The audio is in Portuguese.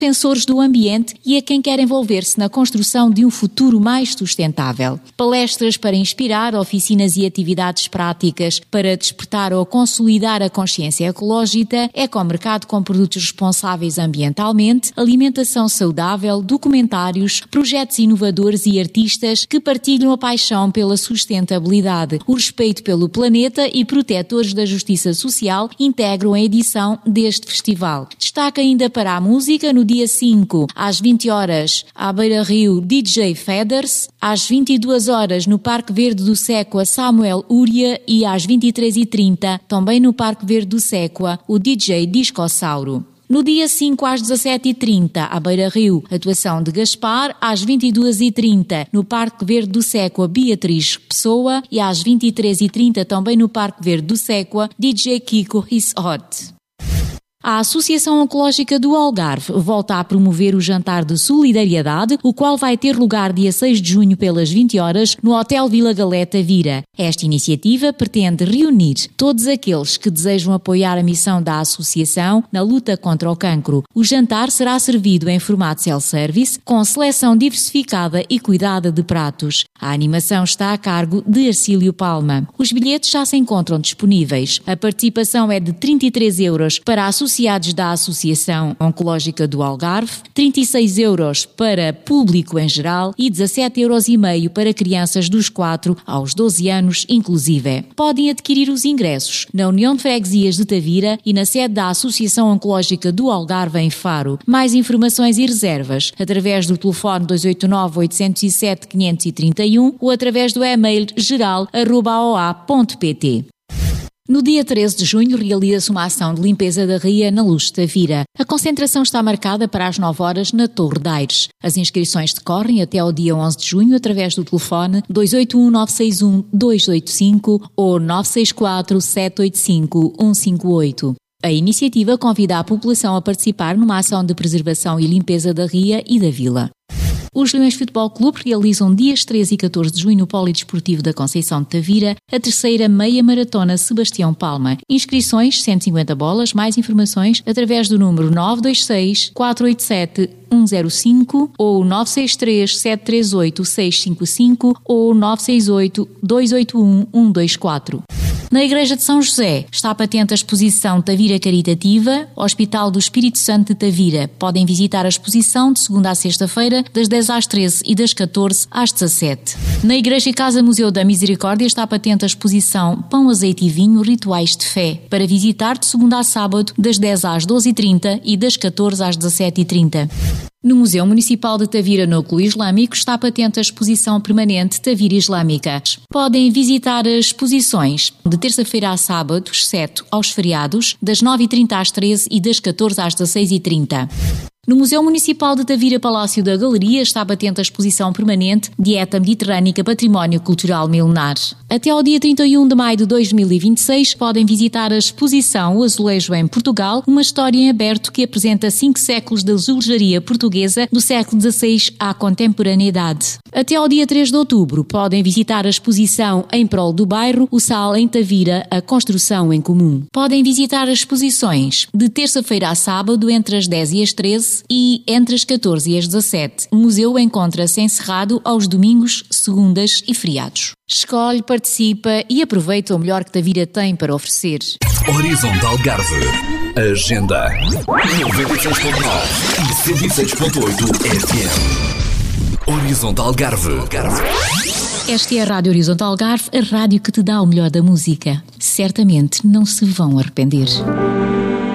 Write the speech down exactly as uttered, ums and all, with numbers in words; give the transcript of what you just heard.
defensores do ambiente e a quem quer envolver-se na construção de um futuro mais sustentável. Palestras para inspirar, oficinas e atividades práticas para despertar ou consolidar a consciência ecológica, ecomercado com produtos responsáveis ambientalmente, alimentação saudável, documentários, projetos inovadores e artistas que partilham a paixão pela sustentabilidade, o respeito pelo planeta e protetores da justiça social integram a edição deste festival. Destaca ainda para a música, no dia cinco, às vinte horas, à Beira Rio, D J Feathers, às vinte e duas horas, no Parque Verde do Séqua, Samuel Uria, e às vinte e três e trinta, também no Parque Verde do Séqua, o D J Discossauro. No dia cinco, às dezassete e trinta, à Beira Rio, atuação de Gaspar, às vinte e duas e trinta, no Parque Verde do Séqua, Beatriz Pessoa, e às vinte e três e trinta, também no Parque Verde do Séqua, D J Kiko Is Hot. A Associação Oncológica do Algarve volta a promover o jantar de solidariedade, o qual vai ter lugar dia seis de junho pelas vinte horas no Hotel Vila Galé Tavira. Esta iniciativa pretende reunir todos aqueles que desejam apoiar a missão da Associação na luta contra o cancro. O jantar será servido em formato self-service, com seleção diversificada e cuidada de pratos. A animação está a cargo de Arcílio Palma. Os bilhetes já se encontram disponíveis. A participação é de trinta e três euros para a Associação associados da Associação Oncológica do Algarve, trinta e seis euros para público em geral e dezassete euros e meio para crianças dos quatro aos doze anos inclusive. Podem adquirir os ingressos na União de Freguesias de Tavira e na sede da Associação Oncológica do Algarve em Faro. Mais informações e reservas através do telefone dois oito nove, oito zero sete, cinco três um ou através do e-mail geral arroba a o a ponto pt. No dia treze de junho realiza-se uma ação de limpeza da ria na Luz de Tavira. A concentração está marcada para as nove horas na Torre de Aires. As inscrições decorrem até ao dia onze de junho através do telefone dois oito um, nove seis um, dois oito cinco ou nove seis quatro, sete oito cinco, um cinco oito. A iniciativa convida a população a participar numa ação de preservação e limpeza da ria e da vila. Os Leões Futebol Clube realizam dias treze e catorze de junho no Polidesportivo da Conceição de Tavira a terceira meia maratona Sebastião Palma. Inscrições cento e cinquenta bolas, mais informações através do número nove dois seis, quatro oito sete, um zero cinco ou nove seis três, sete três oito, seis cinco cinco ou nove seis oito, dois oito um, um dois quatro. Na Igreja de São José está patente a exposição Tavira Caritativa, Hospital do Espírito Santo de Tavira. Podem visitar a exposição de segunda a sexta-feira, das dez às treze e das catorze às dezassete. Na Igreja e Casa Museu da Misericórdia está patente a exposição Pão, Azeite e Vinho, Rituais de Fé, para visitar de segunda a sábado, das dez às doze e trinta e das catorze às dezassete e trinta. No Museu Municipal de Tavira Núcleo Islâmico está patente a exposição permanente Tavira Islâmica. Podem visitar as exposições de terça-feira a sábado, exceto aos feriados, das nove e trinta às treze e das catorze às dezasseis e trinta. No Museu Municipal de Tavira Palácio da Galeria está patente a exposição permanente Dieta Mediterrânica Património Cultural Milenar. Até ao dia trinta e um de maio de dois mil e vinte e seis podem visitar a exposição O Azulejo em Portugal, uma história em aberto que apresenta cinco séculos de azulejaria portuguesa do século dezasseis à contemporaneidade. Até ao dia três de outubro podem visitar a exposição Em Prol do Bairro, o Sal em Tavira, a Construção em Comum. Podem visitar as exposições de terça-feira a sábado entre as dez e as treze e entre as catorze e as dezassete. O museu encontra-se encerrado aos domingos, segundas e feriados. Escolhe, participa e aproveita o melhor que Tavira tem para oferecer. Horizontal Algarve. Agenda noventa e seis ponto nove e cento e seis ponto oito F M. Horizontal Algarve. Esta é a Rádio Horizontal Algarve, a rádio que te dá o melhor da música. Certamente não se vão arrepender.